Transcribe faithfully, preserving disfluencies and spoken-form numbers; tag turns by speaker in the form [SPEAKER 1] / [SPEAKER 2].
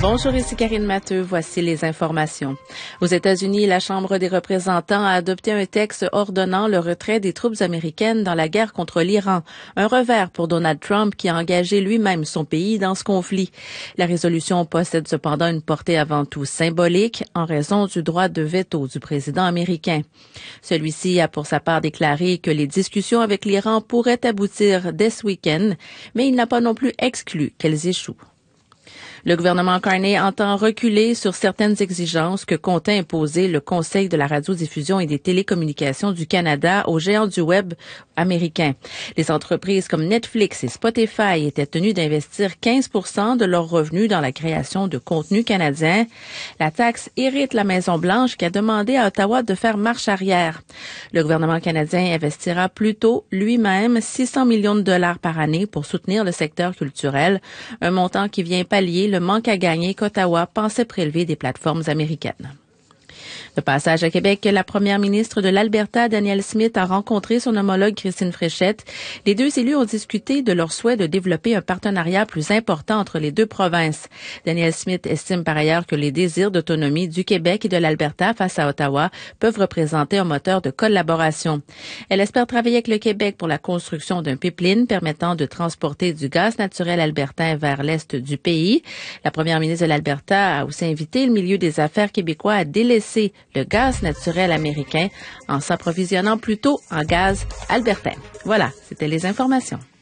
[SPEAKER 1] Bonjour, ici Karine Matteux. Voici les informations. Aux États-Unis, la Chambre des représentants a adopté un texte ordonnant le retrait des troupes américaines dans la guerre contre l'Iran. Un revers pour Donald Trump qui a engagé lui-même son pays dans ce conflit. La résolution possède cependant une portée avant tout symbolique en raison du droit de veto du président américain. Celui-ci a pour sa part déclaré que les discussions avec l'Iran pourraient aboutir dès ce week-end, mais il n'a pas non plus exclu qu'elles échouent. Le gouvernement Carney entend reculer sur certaines exigences que comptait imposer le Conseil de la radiodiffusion et des télécommunications du Canada aux géants du web américains. Les entreprises comme Netflix et Spotify étaient tenues d'investir quinze pour cent de leurs revenus dans la création de contenu canadien. La taxe irrite la Maison-Blanche qui a demandé à Ottawa de faire marche arrière. Le gouvernement canadien investira plutôt lui-même six cents millions de dollars par année pour soutenir le secteur culturel, un montant qui vient pallier le manque à gagner qu'Ottawa pensait prélever des plateformes américaines. De passage à Québec, la première ministre de l'Alberta, Danielle Smith, a rencontré son homologue Christine Fréchette. Les deux élus ont discuté de leur souhait de développer un partenariat plus important entre les deux provinces. Danielle Smith estime par ailleurs que les désirs d'autonomie du Québec et de l'Alberta face à Ottawa peuvent représenter un moteur de collaboration. Elle espère travailler avec le Québec pour la construction d'un pipeline permettant de transporter du gaz naturel albertain vers l'est du pays. La première ministre de l'Alberta a aussi invité le milieu des affaires québécois à délaisser le gaz naturel américain en s'approvisionnant plutôt en gaz albertain. Voilà, c'était les informations.